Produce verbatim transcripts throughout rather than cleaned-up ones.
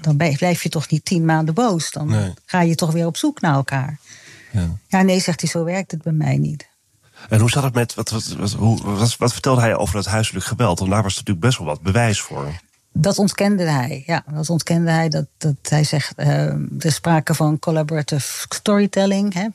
dan blijf je toch niet tien maanden boos. Dan nee. ga je toch weer op zoek naar elkaar. Ja, ja nee, zegt hij, zo werkt het bij mij niet. En hoe zat het met, wat, wat, wat, hoe, wat, wat vertelde hij over dat huiselijk geweld? Want daar was natuurlijk best wel wat bewijs voor. Dat ontkende hij, ja. Dat ontkende hij. Dat, dat hij zegt, uh, er is sprake van collaborative storytelling. Hè?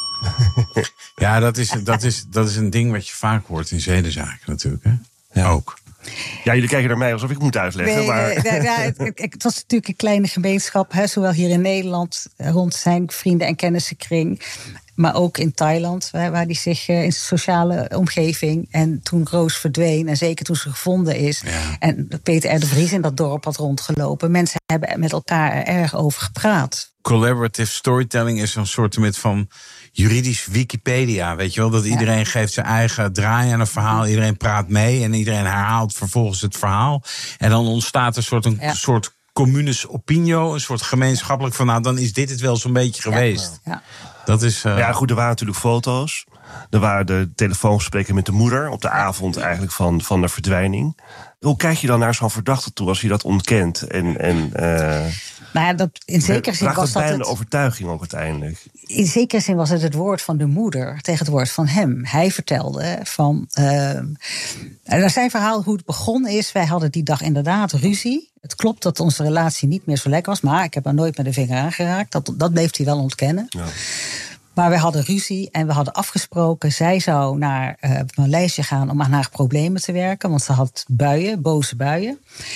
Ja, dat is, dat, is, dat is een ding wat je vaak hoort in zedenzaken natuurlijk. Hè? Ja. Ook. Ja, jullie kijken naar mij alsof ik moet uitleggen. Nee, maar... nee, ja, het, het was natuurlijk een kleine gemeenschap. Hè, zowel hier in Nederland, rond zijn vrienden- en kennissenkring. Maar ook in Thailand, waar hij zich in zijn sociale omgeving. En toen Roos verdween, en zeker toen ze gevonden is. Ja. En Peter R. de Vries in dat dorp had rondgelopen. Mensen hebben met elkaar er erg over gepraat. Collaborative storytelling is een soort van juridisch Wikipedia. Weet je wel, dat iedereen ja. geeft zijn eigen draai aan een verhaal. Iedereen praat mee en iedereen herhaalt vervolgens het verhaal. En dan ontstaat een soort, een ja. soort communis opinio. Een soort gemeenschappelijk van, nou, dan is dit het wel zo'n beetje geweest. Ja. Ja. Dat is, uh... ja, goed, er waren natuurlijk foto's. Er waren de telefoongesprekken met de moeder op de avond eigenlijk van, van de verdwijning. Hoe kijk je dan naar zo'n verdachte toe als je dat ontkent? En, en, uh, nou ja, dat, in zekere zin was dat bijna het, een overtuiging ook uiteindelijk. In zekere zin was het het woord van de moeder tegen het woord van hem. Hij vertelde van... Uh, er zijn verhaal hoe het begonnen is. Wij hadden die dag inderdaad ruzie. Het klopt dat onze relatie niet meer zo lekker was. Maar ik heb er nooit met de vinger aangeraakt. Dat, dat bleef hij wel ontkennen. Ja. Maar we hadden ruzie en we hadden afgesproken. Zij zou naar uh, Maleisië gaan om aan haar problemen te werken. Want ze had buien, boze buien.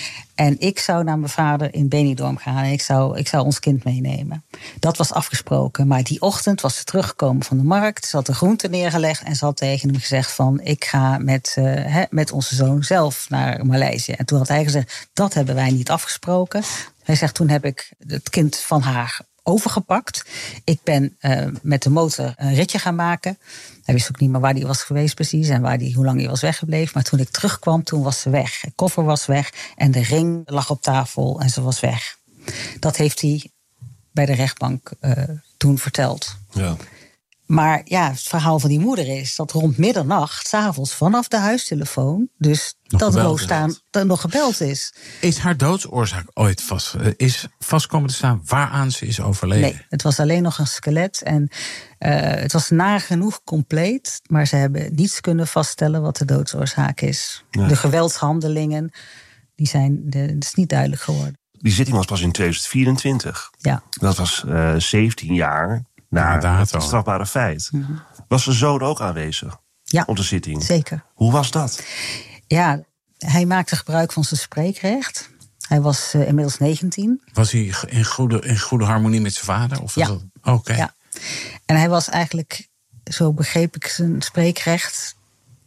En ik zou naar mijn vader in Benidorm gaan. En ik zou, ik zou ons kind meenemen. Dat was afgesproken. Maar die ochtend was ze teruggekomen van de markt. Ze had de groenten neergelegd. En ze had tegen hem gezegd van... ik ga met, uh, he, met onze zoon zelf naar Maleisië. En toen had hij gezegd, dat hebben wij niet afgesproken. Hij zegt, toen heb ik het kind van haar overgepakt. Ik ben uh, met de motor een ritje gaan maken. Hij wist ook niet meer waar hij was geweest precies en waar die, hoe lang hij was weggebleven. Maar toen ik terugkwam, toen was ze weg. De koffer was weg en de ring lag op tafel en ze was weg. Dat heeft hij bij de rechtbank uh, toen verteld. Ja. Maar ja, het verhaal van die moeder is dat rond middernacht, 's avonds vanaf de huistelefoon, dus nog dat Roos staan, dat nog gebeld is. Is haar doodsoorzaak ooit vast, is vast komen te staan waaraan ze is overleden? Nee, het was alleen nog een skelet en uh, het was nagenoeg compleet, maar ze hebben niets kunnen vaststellen wat de doodsoorzaak is. Nee. De geweldshandelingen, die zijn, de, het is niet duidelijk geworden. Die zitting was pas in tweeduizend vierentwintig. Ja. Dat was uh, zeventien jaar na het strafbare feit. Mm-hmm. Was zijn zoon ook aanwezig ja, op de zitting? Zeker. Hoe was dat? Ja, hij maakte gebruik van zijn spreekrecht. Hij was uh, inmiddels negentien. Was hij in goede, in goede harmonie met zijn vader? Of ja. Oké. Okay. Ja. En hij was eigenlijk, zo begreep ik zijn spreekrecht,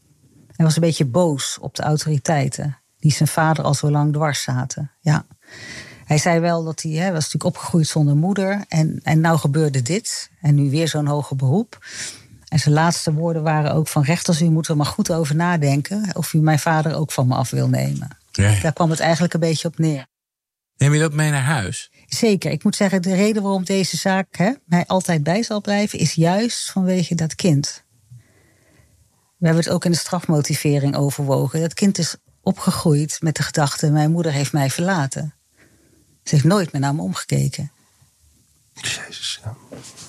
hij was een beetje boos op de autoriteiten die zijn vader al zo lang dwars zaten. Ja. Hij zei wel dat hij, hij was natuurlijk opgegroeid zonder moeder. En, en nou gebeurde dit. En nu weer zo'n hoger beroep. En zijn laatste woorden waren ook van... rechters, u moet er maar goed over nadenken... of u mijn vader ook van me af wil nemen. Ja, ja. Daar kwam het eigenlijk een beetje op neer. Neem je dat mee naar huis? Zeker. Ik moet zeggen, de reden waarom deze zaak hè, mij altijd bij zal blijven... is juist vanwege dat kind. We hebben het ook in de strafmotivering overwogen. Dat kind is opgegroeid met de gedachte... mijn moeder heeft mij verlaten. Ze heeft nooit meer naar me omgekeken. Jezus, ja.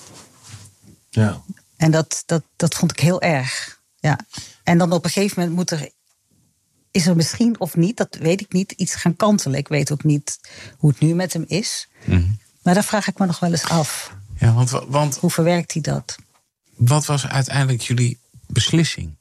Ja. En dat, dat, dat vond ik heel erg. Ja. En dan op een gegeven moment moet er... is er misschien of niet, dat weet ik niet, iets gaan kantelen. Ik weet ook niet hoe het nu met hem is. Mm-hmm. Maar daar vraag ik me nog wel eens af. Ja, want, want, hoe verwerkt hij dat? Wat was uiteindelijk jullie beslissing?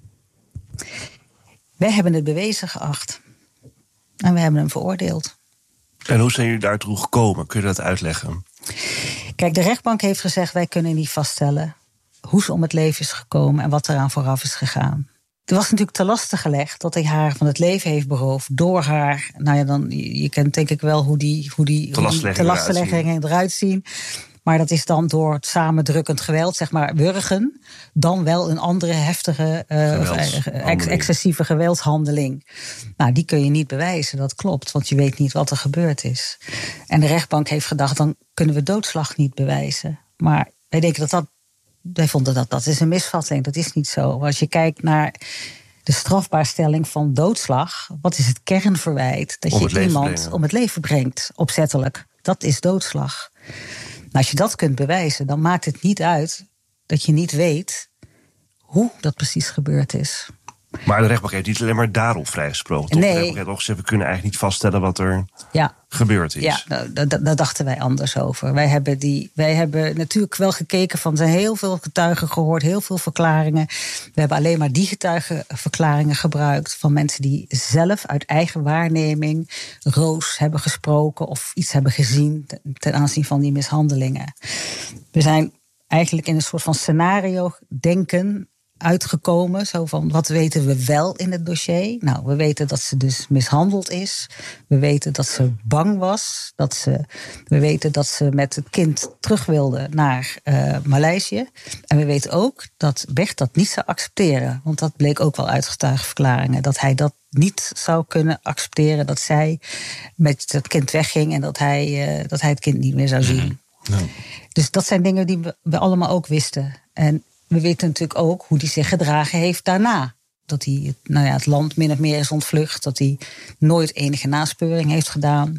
Wij hebben het bewezen geacht. En we hebben hem veroordeeld. En hoe zijn jullie daartoe gekomen? Kun je dat uitleggen? Kijk, de rechtbank heeft gezegd... wij kunnen niet vaststellen hoe ze om het leven is gekomen... en wat eraan vooraf is gegaan. Er was natuurlijk te laste gelegd dat hij haar van het leven heeft beroofd... door haar, nou ja, dan, je kent denk ik wel hoe die, hoe die te lastenleggingen eruit zien... Maar dat is dan door het samendrukkend geweld, zeg maar, wurgen... dan wel een andere heftige, uh, ex- excessieve geweldshandeling. Nou, die kun je niet bewijzen, dat klopt. Want je weet niet wat er gebeurd is. En de rechtbank heeft gedacht, dan kunnen we doodslag niet bewijzen. Maar wij denken dat dat... Wij vonden dat dat is een misvatting, dat is niet zo. Als je kijkt naar de strafbaarstelling van doodslag... wat is het kernverwijt? Dat je iemand om het leven brengt, opzettelijk. dat is doodslag. Nou, als je dat kunt bewijzen, dan maakt het niet uit dat je niet weet hoe dat precies gebeurd is. Maar de rechtbank heeft niet alleen maar daarop vrijgesproken. Toch? Nee. De rechtbank heeft ook gezegd, we kunnen eigenlijk niet vaststellen wat er ja. gebeurd is. Ja, daar, daar, daar dachten wij anders over. Wij hebben, die, wij hebben natuurlijk wel gekeken van, er zijn heel veel getuigen gehoord, heel veel verklaringen. We hebben alleen maar die getuigenverklaringen gebruikt van mensen die zelf uit eigen waarneming Roos hebben gesproken of iets hebben gezien ten aanzien van die mishandelingen. We zijn eigenlijk in een soort van scenario denken uitgekomen. Zo van, wat weten we wel in het dossier? Nou, we weten dat ze dus mishandeld is. We weten dat ze bang was. Dat ze, we weten dat ze met het kind terug wilde naar uh, Maleisië. En we weten ook dat Bert dat niet zou accepteren. Want dat bleek ook wel uit getuigenverklaringen. Dat hij dat niet zou kunnen accepteren. Dat zij met het kind wegging en dat hij, uh, dat hij het kind niet meer zou zien. Ja. Dus dat zijn dingen die we, we allemaal ook wisten. En we weten natuurlijk ook hoe hij zich gedragen heeft daarna. Dat hij het, nou ja, het land min of meer is ontvlucht. Dat hij nooit enige naspeuring heeft gedaan.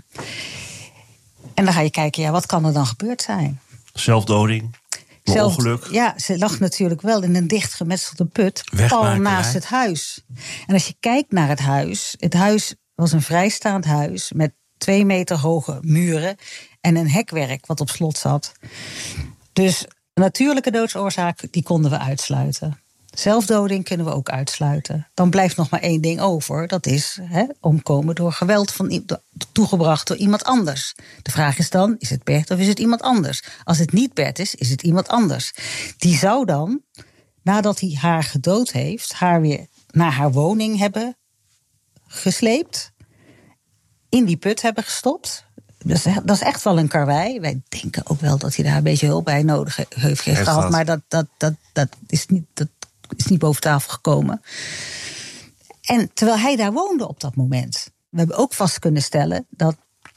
En dan ga je kijken, ja, wat kan er dan gebeurd zijn? Zelfdoding, een Zelf, ongeluk. Ja, ze lag natuurlijk wel in een dicht gemetselde put. Pal naast het huis. En als je kijkt naar het huis. Het huis was een vrijstaand huis met twee meter hoge muren en een hekwerk wat op slot zat. Dus natuurlijke doodsoorzaak, die konden we uitsluiten. Zelfdoding kunnen we ook uitsluiten. Dan blijft nog maar één ding over. Dat is hè, omkomen door geweld van, toegebracht door iemand anders. De vraag is dan, is het Bert of is het iemand anders? Als het niet Bert is, is het iemand anders. Die zou dan, nadat hij haar gedood heeft, haar weer naar haar woning hebben gesleept. In die put hebben gestopt. Dus dat is echt wel een karwei. Wij denken ook wel dat hij daar een beetje hulp bij nodig heeft, heeft gehad. Maar dat, dat, dat, dat, is niet, dat is niet boven tafel gekomen. En terwijl hij daar woonde op dat moment. We hebben ook vast kunnen stellen dat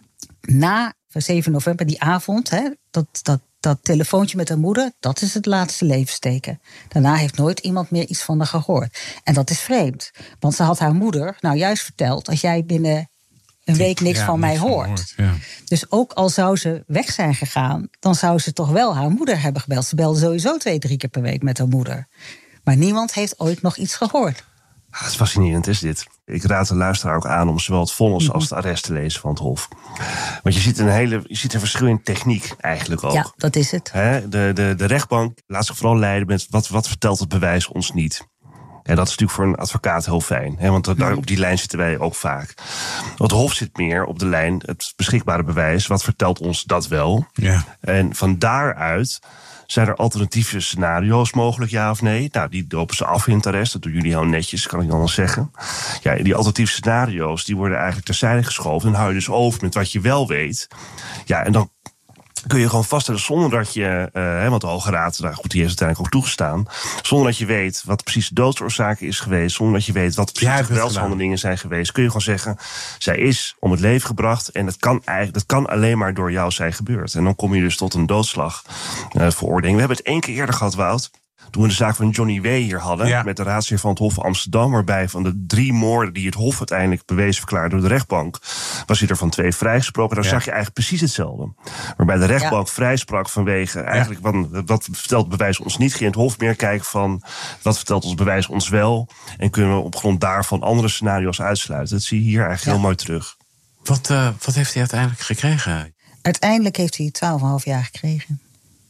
na zeven november, die avond, hè, dat, dat, dat telefoontje met haar moeder, dat is het laatste levensteken. Daarna heeft nooit iemand meer iets van haar gehoord. En dat is vreemd. Want ze had haar moeder nou juist verteld, als jij binnen een week niks ja, van mij hoort. hoort ja. Dus ook al zou ze weg zijn gegaan, dan zou ze toch wel haar moeder hebben gebeld. Ze belde sowieso twee, drie keer per week met haar moeder. Maar niemand heeft ooit nog iets gehoord. Ah, het is fascinerend, is dit. Ik raad de luisteraar ook aan om zowel het vonnis mm-hmm. als het arrest te lezen van het Hof. Want je ziet een hele, je ziet een verschil in techniek eigenlijk ook. Ja, dat is het. He, de, de, de rechtbank laat zich vooral leiden met wat, wat vertelt het bewijs ons niet. En dat is natuurlijk voor een advocaat heel fijn. Hè, want daar, op die lijn zitten wij ook vaak. Het Hof zit meer op de lijn, het beschikbare bewijs. Wat vertelt ons dat wel? Ja. En van daaruit zijn er alternatieve scenario's mogelijk, ja of nee? Nou, die dopen ze af in het arrest. Dat doen jullie heel netjes, kan ik dan wel zeggen. Ja, die alternatieve scenario's die worden eigenlijk terzijde geschoven. En hou je dus over met wat je wel weet. Ja, en dan kun je gewoon vaststellen zonder dat je, uh, want de Hoge Raad, nou goed, die heeft uiteindelijk ook toegestaan, zonder dat je weet wat precies de doodsoorzaak is geweest, zonder dat je weet wat precies de geweldshandelingen zijn geweest, kun je gewoon zeggen, zij is om het leven gebracht en dat kan eigenlijk, dat kan alleen maar door jou zijn gebeurd. En dan kom je dus tot een doodslag uh, veroordeling. We hebben het één keer eerder gehad, Wout, toen we de zaak van Johnny W. hier hadden, ja. met de raadsheer van het Hof Amsterdam, waarbij van de drie moorden die het Hof uiteindelijk bewezen verklaarde door de rechtbank, was hij er van twee vrijgesproken. Daar ja. zag je eigenlijk precies hetzelfde. Waarbij de rechtbank ja. vrijsprak vanwege eigenlijk, ja. wat, wat vertelt het bewijs ons niet, ging het Hof meer kijken van wat vertelt ons bewijs ons wel en kunnen we op grond daarvan andere scenario's uitsluiten. Dat zie je hier eigenlijk ja. heel mooi terug. Wat, uh, wat heeft hij uiteindelijk gekregen? Uiteindelijk heeft hij twaalf komma vijf jaar gekregen.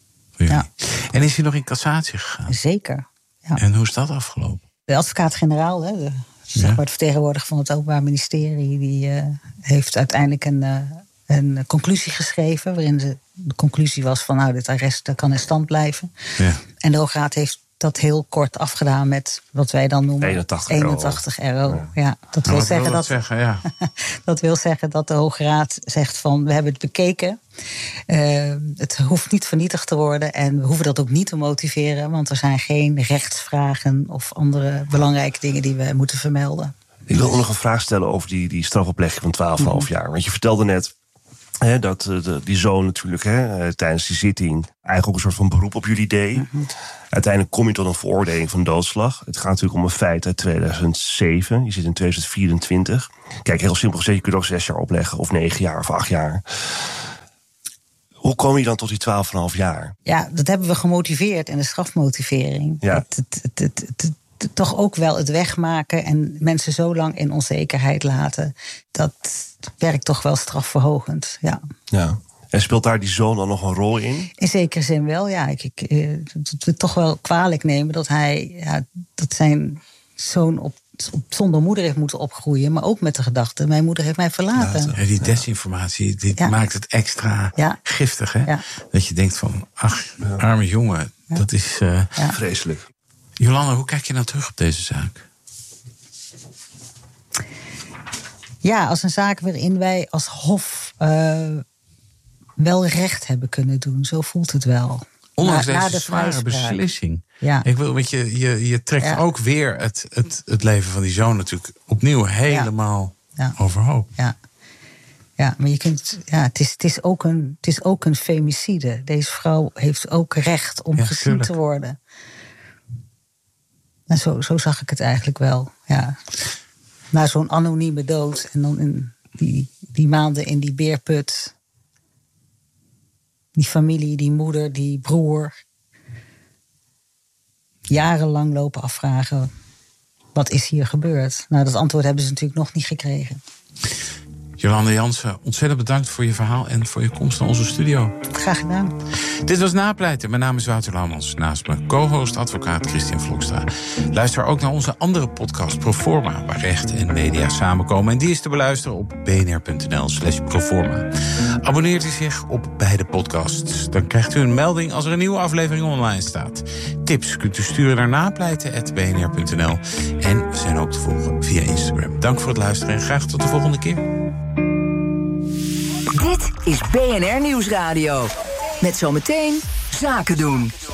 Ja. En is hij nog in cassatie gegaan? Zeker. Ja. En hoe is dat afgelopen? De advocaat-generaal, hè, de, zeg maar, het vertegenwoordiger van het Openbaar Ministerie, die uh, heeft uiteindelijk een, uh, een conclusie geschreven, waarin de, de conclusie was van nou, dit arrest kan in stand blijven. Ja. En de Hoge Raad heeft dat heel kort afgedaan met wat wij dan noemen eenentachtig euro. Ja. Ja, dat wil, nou, zeggen, wil dat, dat, zeggen, ja. dat wil zeggen dat de Hoge Raad zegt van we hebben het bekeken. Uh, het hoeft niet vernietigd te worden en we hoeven dat ook niet te motiveren, want er zijn geen rechtsvragen of andere belangrijke dingen die we moeten vermelden. Ik wil ook nog een vraag stellen over die, die strafoplegging van twaalf komma vijf mm-hmm. jaar. Want je vertelde net He, dat de, die zoon natuurlijk he, tijdens die zitting eigenlijk ook een soort van beroep op jullie deed. Mm-hmm. Uiteindelijk kom je tot een veroordeling van doodslag. Het gaat natuurlijk om een feit uit tweeduizend zeven. Je zit in tweeduizend vierentwintig. Kijk, heel simpel gezegd, je kunt ook zes jaar opleggen, of negen jaar, of acht jaar. Hoe kom je dan tot die twaalf komma vijf jaar? Ja, dat hebben we gemotiveerd in de strafmotivering. Ja. Het, het, het, het, het, het, toch ook wel het wegmaken en mensen zo lang in onzekerheid laten. Dat werkt toch wel strafverhogend, ja. Ja. En speelt daar die zoon dan nog een rol in? In zekere zin wel, ja. Ik, ik eh, het we toch wel kwalijk nemen dat hij, ja, dat zijn zoon op, op, zonder moeder heeft moeten opgroeien. Maar ook met de gedachte, mijn moeder heeft mij verlaten. Ja, die desinformatie, dit Ja. maakt het extra Ja. giftig, hè? Ja. Dat je denkt van, ach, arme jongen, Ja. dat is... Uh... Ja. Vreselijk. Jolanda, hoe kijk je nou terug op deze zaak? Ja, als een zaak waarin wij als Hof uh, wel recht hebben kunnen doen. Zo voelt het wel. Ondanks na, deze na de zware vrijspraak. beslissing. Ja. Ik wil, want je, je, je trekt Ja. ook weer het, het, het leven van die zoon natuurlijk opnieuw helemaal Ja. overhoop. Ja. Ja, maar je kunt, ja, het, is, het, is ook een, het is ook een femicide. Deze vrouw heeft ook recht om Ja, gezien tuurlijk. te worden. En zo, zo zag ik het eigenlijk wel. Ja. Na zo'n anonieme dood en dan in die, die maanden in die beerput. Die familie, die moeder, die broer. Jarenlang lopen afvragen, wat is hier gebeurd? Nou, dat antwoord hebben ze natuurlijk nog niet gekregen. Jolanda Jansen, ontzettend bedankt voor je verhaal en voor je komst naar onze studio. Graag gedaan. Dit was Napleiten. Mijn naam is Wouter Laumans. Naast me co-host advocaat Christian Vlokstra. Luister ook naar onze andere podcast Proforma, waar recht en media samenkomen. En die is te beluisteren op bnr.nl slash proforma. Abonneert u zich op beide podcasts. Dan krijgt u een melding als er een nieuwe aflevering online staat. Tips kunt u sturen naar napleiten apenstaartje b n r punt n l. En we zijn ook te volgen via Instagram. Dank voor het luisteren en graag tot de volgende keer. Dit is B N R Nieuwsradio. Met zometeen Zaken doen.